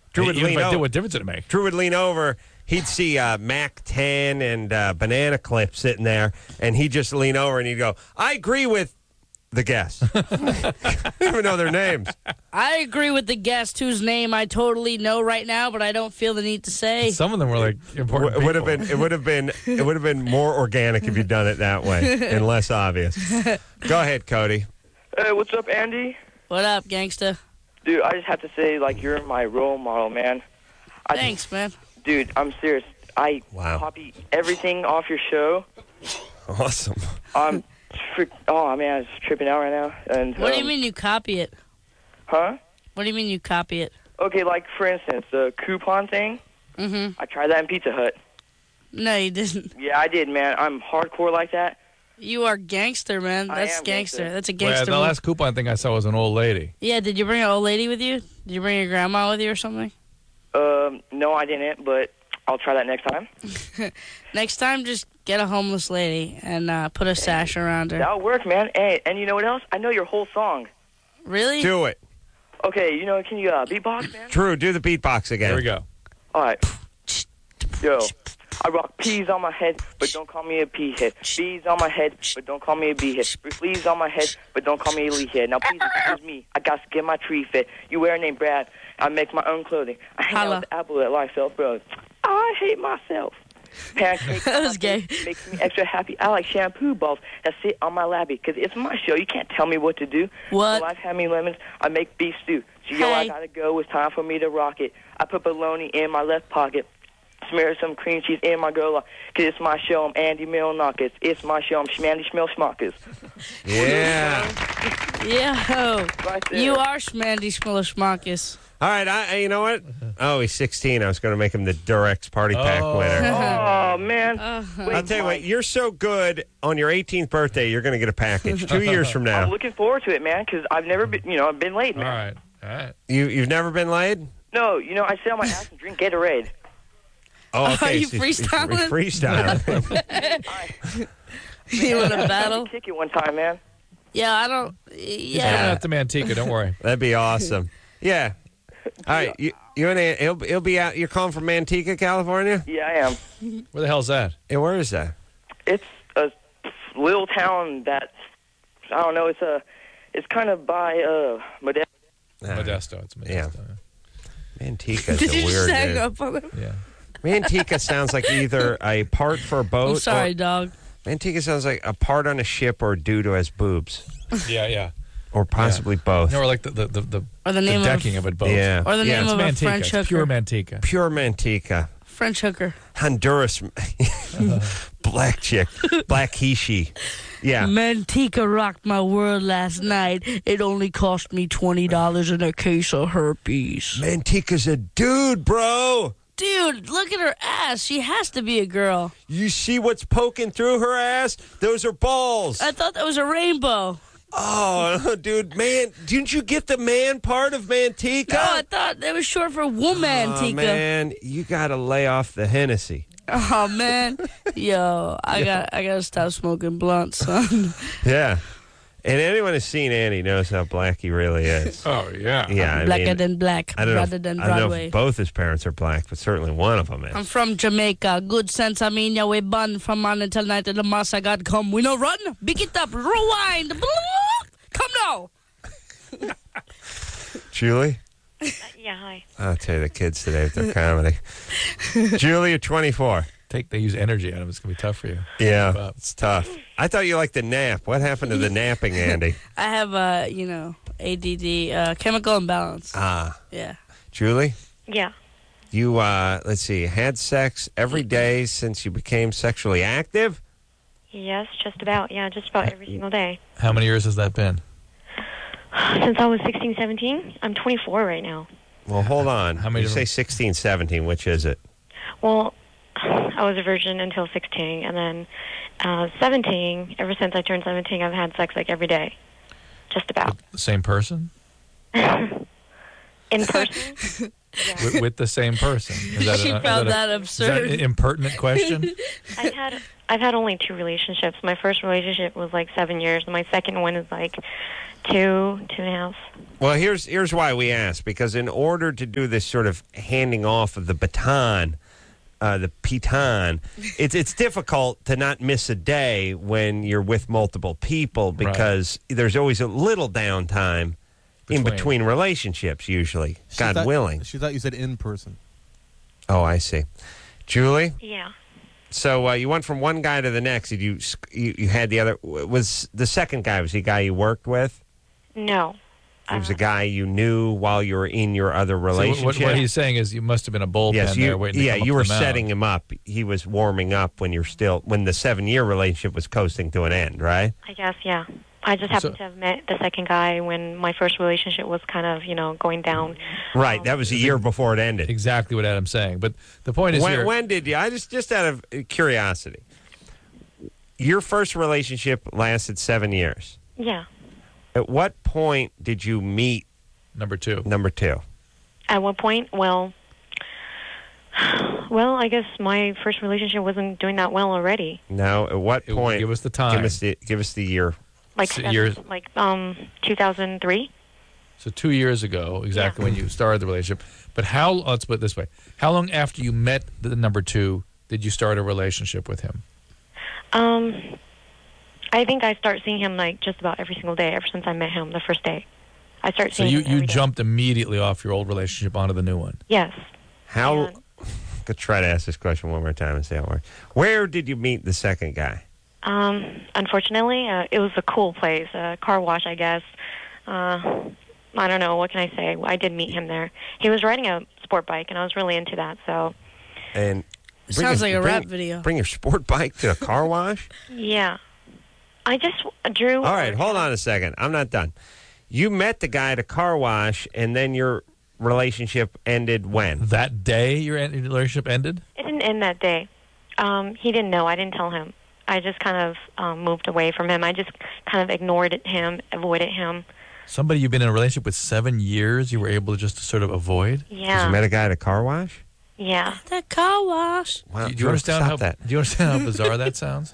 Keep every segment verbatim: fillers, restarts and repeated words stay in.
Drew would Even lean if I over. did, what difference did it make? Drew would lean over. He'd see uh, Mac ten and uh, Banana Clip sitting there, and he'd just lean over and he'd go, I agree with the guests. I don't even know their names. I agree with the guest whose name I totally know right now, but I don't feel the need to say. Some of them were like important. It would have people. been. It would have been. It would have been more organic if you'd done it that way and less obvious. Go ahead, Cody. Hey, what's up, Andy? What up, gangsta? Dude, I just have to say, like, you're my role model, man. I Thanks, man. Dude, I'm serious. I Wow. copy everything off your show. Awesome. I'm, frick- oh man, I'm just tripping out right now. And What do you um, mean you copy it? Huh? What do you mean you copy it? Okay, like for instance, the coupon thing. Mm-hmm. I tried that in Pizza Hut. No, you didn't. Yeah, I did, man. I'm hardcore like that. You are gangster, man. I That's am gangster. gangster. That's a Well, gangster. the move. last coupon thing I saw was an old lady. Yeah, did you bring an old lady with you? Did you bring your grandma with you or something? Um, no, I didn't, but I'll try that next time. Next time, just get a homeless lady and uh, put a sash around her. That'll work, man. Hey, and you know what else? I know your whole song. Really? Do it. Okay, you know, can you uh, beatbox, man? Drew, do the beatbox again. There we go. All right. Yo, I rock peas on my head, but don't call me a pea head. Bees on my head, but don't call me a bee head. Leaves on my head, but don't call me a leaf head. Now please excuse me, I got to get my tree fit. You wear a name Brad, I make my own clothing. I hang Holla. out with Apple at Life Self Bros. I hate myself. Pancake That was gay. makes me extra happy. I like shampoo balls that sit on my lappy, because it's my show. You can't tell me what to do. What? Life had me lemons. I make beef stew. So yo, I Hey. gotta go. It's time for me to rock it. I put bologna in my left pocket. Smear some cream cheese in my girl, cause it's my show. I'm Andy Milnockers. It's my show. I'm Schmandy Schmel Schmockers. Yeah. Yo, Right there. you are Schmandy Schmillerschmackes. All right. I, I- you know what? Oh, he's sixteen. I was going to make him the Durex Party Pack Oh. winner. Oh man! Wait, I'll tell you what. Mike, You're so good. On your eighteenth birthday, you're going to get a package. Two years from I'm now. looking forward to it, man. Cause I've never been, you know, I've been late, All man. right. All right. You you've never been laid? No, you know, I sit on my ass and drink Gatorade. Oh, okay. you so he's- he's freestyling? Freestyling. You want to battle? Kick it one time, man. Yeah, I don't. He's Yeah. coming out to Manteca. Don't worry. That'd be awesome. Yeah. All right. You you and he'll he'll be out. You're calling from Manteca, California. Yeah, I am. Where the hell's that? Yeah. Where is that? It's a little town that I don't know. It's a, it's kind of by uh, Modesto. Ah, Modesto. It's Modesto. Manteca's Did a you weird. just hang dude. up on him? Yeah. Manteca sounds like either a part for a boat. I'm sorry, or- dog. Manteca sounds like a part on a ship or a dude who has boobs, Yeah. Yeah. or possibly both. No, or like the the the, the, Or the the name decking of of, it both. Yeah. or the Yeah, name It's of a Manteca. French It's hooker. pure Manteca. Pure Manteca. French hooker. Honduras. Black chick. Black Hishi. Yeah. Manteca rocked my world last night. It only cost me twenty dollars in a case of herpes. Manteca's a dude, bro. Dude, look at her ass. She has to be a girl. You see what's poking through her ass? Those are balls. I thought that was a rainbow. Oh, dude, man. Didn't you get the man part of Manteca? No, I thought that was short for Oh, womanteca. man. You got to lay off the Hennessy. Oh man, yo, I got I gotta stop smoking blunts, son. Yeah. And anyone who's seen Andy knows how black he really is. Oh yeah. Yeah, I Blacker mean, than black, I don't know. rather If, than I don't know Broadway. if both his parents are black, but certainly one of them is. I'm from Jamaica. Good sense, I mean, yeah, we bun from morning until night and the mass I got come. We no run. Big it up. Rewind. Come now. Julie? Yeah, hi. I'll tell you, the kids today with their comedy. Julie, you're twenty-four. Take they use energy out of it. It's gonna be tough for you. Yeah, Wow. it's tough. I thought you liked the nap. What happened to the napping, Andy? I have, uh, you know, A D D, uh, chemical imbalance. Ah, Yeah. Julie, Yeah. you, uh, let's see, had sex every day since you became sexually active? Yes, just about. Yeah, just about every single day. How many years has that been? Since I was sixteen, seventeen. I'm twenty-four right now. Well, hold on. How many You say different- sixteen, seventeen. Which is it? Well, I was a virgin until sixteen, and then uh, seventeen, ever since I turned seventeen, I've had sex like every day. Just about. The same person? In person? Yeah. with, with the same person? Is that She an- is found a- that Is that absurd. an impertinent question? I've had I've had only two relationships. My first relationship was like seven years, and my second one is like two, two and a half. Well, here's here's why we ask, because in order to do this sort of handing off of the baton, uh, the piton, it's it's difficult to not miss a day when you're with multiple people, because there's always a little downtime in Between. between relationships, usually. She God thought- willing. She thought you said in person. Oh, I see. Julie, Yeah. so uh, you went from one guy to the next. Did you, sc- you you had the other? Was the second guy, was he a guy you worked with? No. He was a guy you knew while you were in your other So relationship. what, what he's saying is you must have been a bullpen Yes, there you, waiting to yeah, come up you to were the mound. setting him up. He was warming up when you're still when the seven year relationship was coasting to an end, right? I guess, yeah. I just happened So- to have met the second guy when my first relationship was kind of, you know, going down. Right. Um, That was a year before it ended. Exactly what Adam's saying. But the point is When, here. when did you? I just just out of curiosity. Your first relationship lasted seven years. Yeah. At what point did you meet number two. number two? At what point? Well, well, I guess my first relationship wasn't doing that well already. No. At what It- point? give us the time. Give us the give us the year. Like So seven- years- like um two thousand three. So two years ago, exactly when you started the relationship. But how? Let's put it this way: how long after you met the number two did you start a relationship with him? Um, I think I start seeing him like just about every single day ever since I met him the first day. I start So seeing you him you every day. jumped immediately off your old relationship onto the new one. Yes. How? And- Could try to ask this question one more time and see how it works. Where did you meet the second guy? Um, unfortunately, uh, it was a cool place, a car wash, I guess. Uh, I don't know, what can I say? I did meet him there. He was riding a sport bike, and I was really into that, so, And bring Sounds your- like a bring- rap video. Bring your sport bike to a car wash. yeah. I just, Drew... All right, hold on a second. I'm not done. You met the guy at a car wash, and then your relationship ended when? That day your en- your relationship ended. It didn't end that day. Um, he didn't know. I didn't tell him. I just kind of um, moved away from him. I just kind of ignored him, avoided him. Somebody you've been in a relationship with seven years, you were able to just sort of avoid. Because Yeah. you met a guy at a car wash? Yeah. The car wash. Wow, do, do Drew, you understand stop how? that? Do you understand how bizarre that sounds?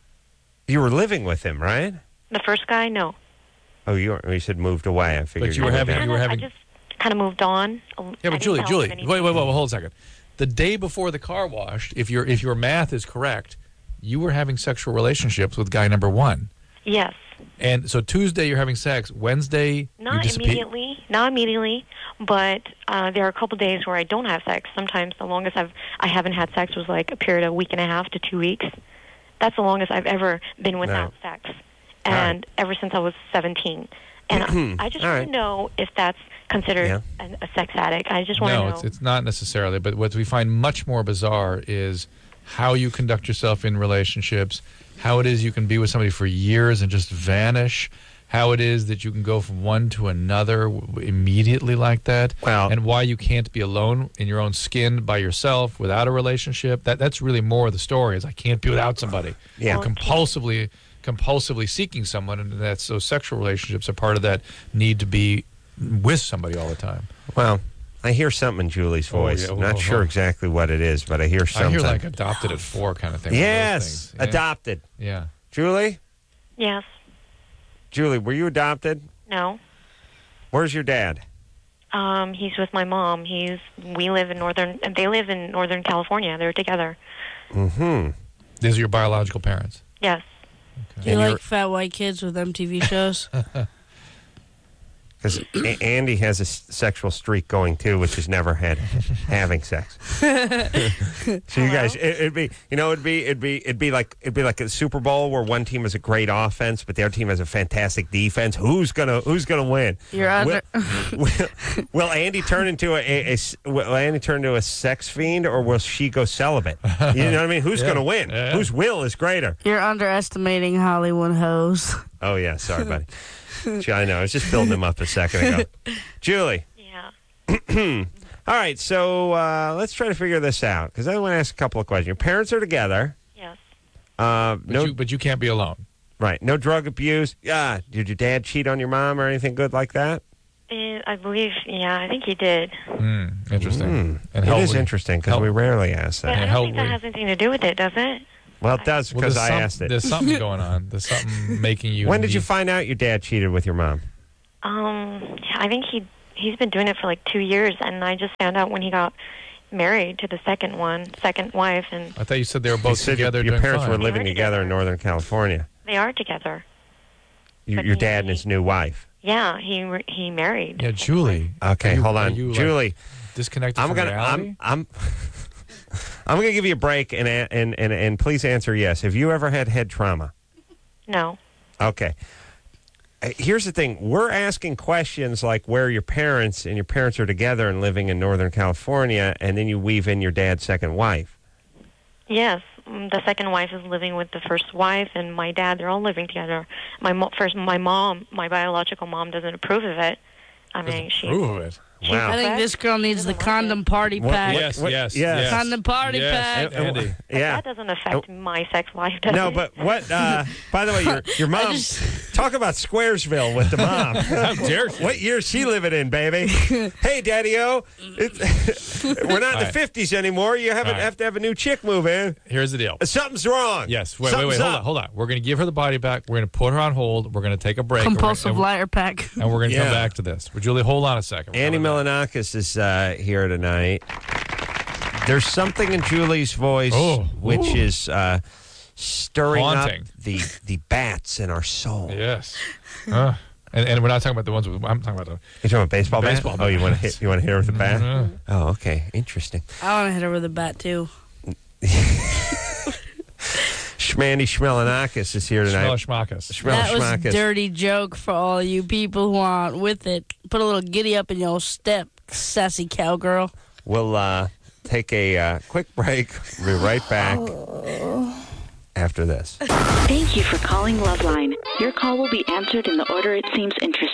You were living with him, right? The first guy, no. Oh, you, were, you said moved away. I figured you were moved having- out. you were Kinda- having- I just kind of moved on. Yeah, I but didn't Julie, tell him Julie, anything. wait, wait, wait, wait, hold a second. The day before the car wash, if your if your math is correct, you were having sexual relationships with guy number one. Yes. And so Tuesday you're having sex. Wednesday you Not disappear. immediately, not immediately, but uh, there are a couple days where I don't have sex. Sometimes the longest I've I haven't had sex was like a period of a week and a half to two weeks. That's the longest I've ever been without No. sex, and ever since I was seventeen. And I, I just All want right. to know if that's considered Yeah. an, a sex addict. I just want to No, know. it's, it's not necessarily. But what we find much more bizarre is how you conduct yourself in relationships, how it is you can be with somebody for years and just vanish, how it is that you can go from one to another w- immediately like that, Well- and why you can't be alone in your own skin by yourself without a relationship. That That's really more of the story, is I can't be without somebody. Yeah. I'm compulsively, compulsively seeking someone, and that's those sexual relationships are part of that need to be with somebody all the time. Well, I hear something in Julie's Oh, voice. yeah, I'm not oh, sure oh. exactly what it is, but I hear I something. hear like adopted at four kind of thing. one of those yes, things. Yeah? adopted. Yeah. Julie? yes. Julie, were you adopted? No. Where's your dad? Um, he's with my mom. He's. We live in northern. They live in Northern California. They're together. Mm-hmm. These are your biological parents. Yes. Do you And you're- like fat white kids with M T V shows? Because A- Andy has a s- sexual streak going too, which is never had having sex. So you guys, it, it'd be, you know, it'd be, it'd be, it'd be like, it'd be like a Super Bowl where one team has a great offense, but the other team has a fantastic defense. Who's gonna, who's gonna win? You're under. Will, will, will Andy turn into a, a, a s- will Andy turn into a sex fiend, or will she go celibate? You know what I mean? Who's Yeah. gonna win? Yeah. Whose will is greater? You're underestimating Hollywood hoes. Oh yeah, sorry, buddy. Gee, I know. I was just building him up a second ago. Julie. Yeah. All right, so uh, let's try to figure this out, because I want to ask a couple of questions. Your parents are together. Yes. Uh, But, no, you, but you can't be alone. right? No drug abuse. Yeah. Did your dad cheat on your mom or anything good like that? Eh, I believe, yeah, I think he did. Mm, interesting. Mm. And It how is we- interesting because how- we rarely ask But that. I how don't think that we- has anything to do with it, does it? Well, it does Well, because there's I some- asked it. There's something going on. There's something making you. When did you need- find out your dad cheated with your mom? Um, I think he he's been doing it for like two years, and I just found out when he got married to the second one, second wife, and I thought you said they were You both said your, together. your doing parents fine. were They living were together in together. Northern California. they are together. You, But your he- dad and his new wife. Yeah, he re- he married. Yeah, Julie. Okay, Are you- hold are on, you, like, Julie. disconnected I'm from gonna. reality? I'm. I'm. I'm gonna give you a break and a- and and and please answer yes. Have you ever had head trauma? No. Okay. Uh, Here's the thing. We're asking questions like where your parents and your parents are together and living in Northern California, and then you weave in your dad's second wife. Yes, mm, the second wife is living with the first wife, and my dad. They're all living together. My mo- first, my mom, my biological mom, doesn't approve of it. I mean, she. Proof of it. she's Wow. I think upset. this girl needs the Doesn't like condom it. party What- pack. Yes, what- yes, yes. yes. Condom party yes, pack. Andy. But Yeah. that doesn't affect my sex life, does No, it? but what? Uh, by the way, your your mom. just- Talk about Squaresville with the mom. How dare she? What year's she living in, baby? Hey, Daddy-O. It's, we're not in All the right. fifties anymore. You haven't All right. have to have a new chick move in. Here's the deal. Something's wrong. Yes. Wait, wait, Something's wait. Hold up. on, hold on. We're going to give her the body back. We're going to put her on hold. We're going to take a break. Compulsive and we're, liar pack. and we're going to Yeah. come back to this. But Julie, hold on a second. We're Andy coming back. Milanakis is uh, here tonight. There's something in Julie's voice Oh, which ooh. is uh, stirring Haunting. up the, the bats in our soul. Yes. Uh, and, and we're not talking about the ones with. I'm talking about the. You talking about baseball, Baseball bat? Oh, you want to bats. hit? You want to hit her with a bat? Mhm. Oh, okay, interesting. I want to hit her with a bat too. Schmandy Schmelanakis is here tonight. Smell schmakas. Schmel That was a Schmackis. dirty joke for all you people who aren't with it. Put a little giddy up in your step, sassy cowgirl. We'll uh, take a uh, quick break. We'll be right back after this. Thank you for calling Loveline. Your call will be answered in the order it seems interesting.